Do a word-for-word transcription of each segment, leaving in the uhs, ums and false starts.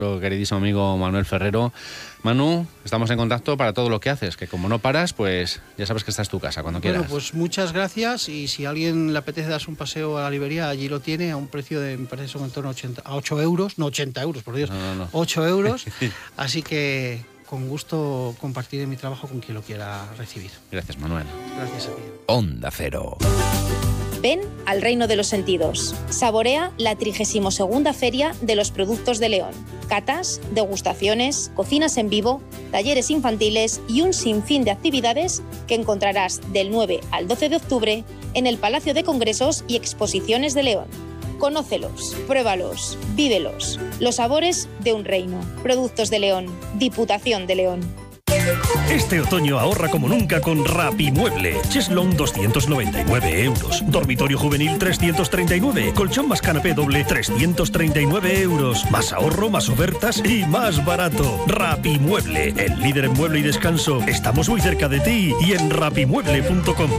Queridísimo amigo Manuel Ferrero. Manu, estamos en contacto para todo lo que haces, que como no paras, pues ya sabes que esta es tu casa, cuando quieras. Bueno, pues muchas gracias, y si a alguien le apetece darse un paseo a la librería, allí lo tiene a un precio de, me parece, son en torno a, ochenta, a ocho euros, no ochenta euros, por Dios, no, no, no. ocho euros, así que con gusto compartiré mi trabajo con quien lo quiera recibir. Gracias, Manuel. Gracias a ti. Onda Cero. Ven al reino de los sentidos. Saborea la trigésima segunda Feria de los Productos de León. Catas, degustaciones, cocinas en vivo, talleres infantiles y un sinfín de actividades que encontrarás del nueve al doce de octubre en el Palacio de Congresos y Exposiciones de León. Conócelos, pruébalos, vívelos. Los sabores de un reino. Productos de León. Diputación de León. Este otoño ahorra como nunca con Rapimueble. Cheslón doscientos noventa y nueve euros. Dormitorio juvenil trescientos treinta y nueve. Colchón más canapé doble trescientos treinta y nueve euros. Más ahorro, más ofertas y más barato. Rapimueble, el líder en mueble y descanso. Estamos muy cerca de ti y en rapimueble punto com.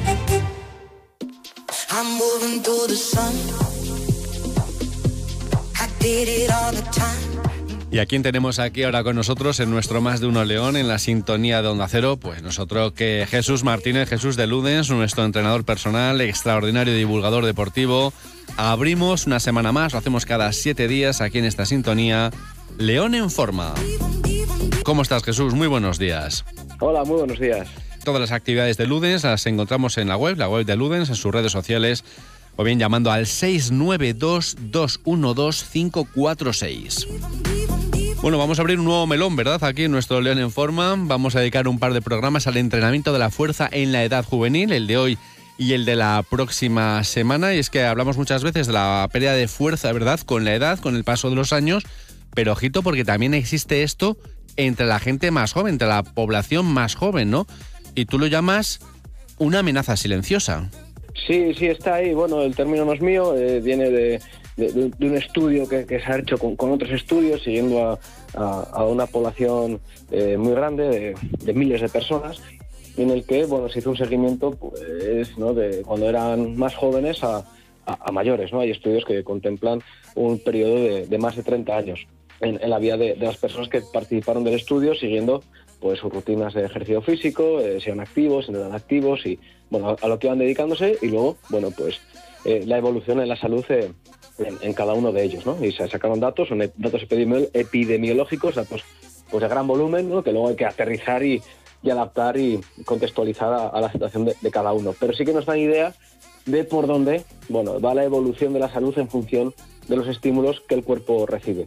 ¿Y a quién tenemos aquí ahora con nosotros en nuestro Más de Uno León, en la sintonía de Onda Cero? Pues nosotros que Jesús Martínez, Jesús de Ludens, nuestro entrenador personal, extraordinario divulgador deportivo. Abrimos una semana más, lo hacemos cada siete días aquí en esta sintonía. León en Forma. ¿Cómo estás, Jesús? Muy buenos días. Hola, muy buenos días. Todas las actividades de Ludens las encontramos en la web, la web de Ludens, en sus redes sociales, o bien llamando al seis nueve dos, dos uno dos, cinco cuatro seis. Bueno, vamos a abrir un nuevo melón, ¿verdad? Aquí en nuestro León en Forma. Vamos a dedicar un par de programas al entrenamiento de la fuerza en la edad juvenil, el de hoy y el de la próxima semana. Y es que hablamos muchas veces de la pérdida de fuerza, ¿verdad? Con la edad, con el paso de los años. Pero ojito, porque también existe esto entre la gente más joven, entre la población más joven, ¿no? Y tú lo llamas una amenaza silenciosa. Sí, sí, está ahí. Bueno, el término no es mío, eh, viene de... De, de, de un estudio que, que se ha hecho con, con otros estudios, siguiendo a, a, a una población eh, muy grande, de, de miles de personas, en el que bueno se hizo un seguimiento pues, ¿no? de cuando eran más jóvenes a, a, a mayores, ¿no? Hay estudios que contemplan un periodo de, de más de treinta años en, en la vida de, de las personas que participaron del estudio, siguiendo pues sus rutinas de ejercicio físico, eh, si eran activos, si no eran activos, y bueno, a, a lo que iban dedicándose, y luego bueno pues eh, la evolución en la salud eh, En, en cada uno de ellos, ¿no? Y se sacaron datos, son datos epidemiológicos, datos pues de gran volumen, ¿no? Que luego hay que aterrizar y, y adaptar y contextualizar a, a la situación de, de cada uno. Pero sí que nos dan idea de por dónde, bueno, va la evolución de la salud en función de los estímulos que el cuerpo recibe.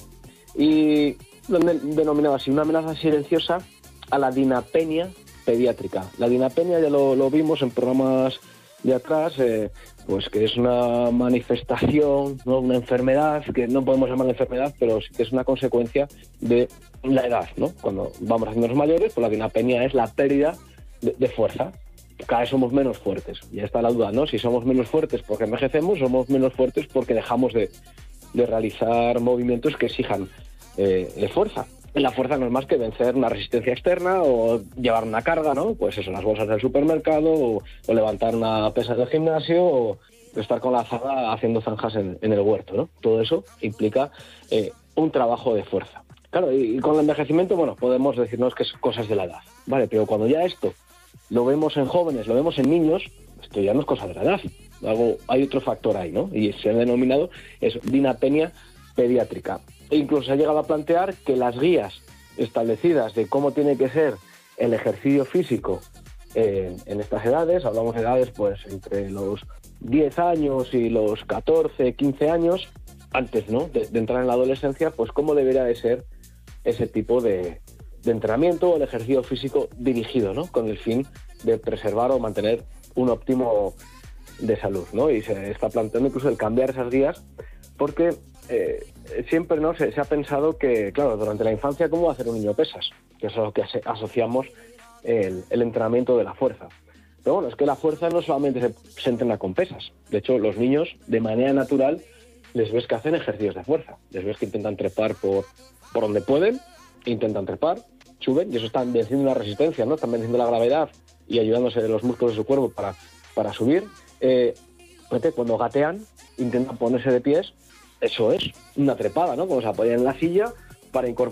Y lo han denominado así, una amenaza silenciosa a la dinapenia pediátrica. La dinapenia ya lo, lo vimos en programas de atrás, eh, pues que es una manifestación, ¿no? Una enfermedad, que no podemos llamar enfermedad, pero sí que es una consecuencia de la edad, ¿no? Cuando vamos haciéndonos mayores, pues la dinapenia es la pérdida de, de fuerza. Cada vez somos menos fuertes. Y ya está la duda, ¿no? Si somos menos fuertes porque envejecemos, somos menos fuertes porque dejamos de, de realizar movimientos que exijan eh, de fuerza. La fuerza no es más que vencer una resistencia externa o llevar una carga, ¿no? Pues eso, las bolsas del supermercado o, o levantar una pesa del gimnasio o estar con la azada haciendo zanjas en, en el huerto, ¿no? Todo eso implica eh, un trabajo de fuerza. Claro, y, y con el envejecimiento, bueno, podemos decirnos que es cosas de la edad, ¿vale? Pero cuando ya esto lo vemos en jóvenes, lo vemos en niños, esto ya no es cosa de la edad. Algo, hay otro factor ahí, ¿no? Y se ha denominado eso, dinapenia pediátrica. E incluso se ha llegado a plantear que las guías establecidas de cómo tiene que ser el ejercicio físico en, en estas edades, hablamos de edades pues entre los diez años y los catorce, quince años, antes, ¿no? de, de entrar en la adolescencia, pues cómo debería de ser ese tipo de, de entrenamiento o de ejercicio físico dirigido, ¿no? Con el fin de preservar o mantener un óptimo de salud, ¿no? Y se está planteando incluso el cambiar esas guías porque eh, siempre no se, se ha pensado que, claro, durante la infancia, ¿cómo va a hacer un niño pesas? Que es a lo que asociamos el, el entrenamiento de la fuerza. Pero bueno, es que la fuerza no solamente se, se entrena con pesas. De hecho, los niños, de manera natural, les ves que hacen ejercicios de fuerza. Les ves que intentan trepar por, por donde pueden, intentan trepar, suben, y eso están venciendo una resistencia, ¿no? Están venciendo la gravedad y ayudándose de los músculos de su cuerpo para, para subir. Eh, cuando gatean, intentan ponerse de pies. Eso es una trepada, ¿no? Como se apoyan en la silla para incorporar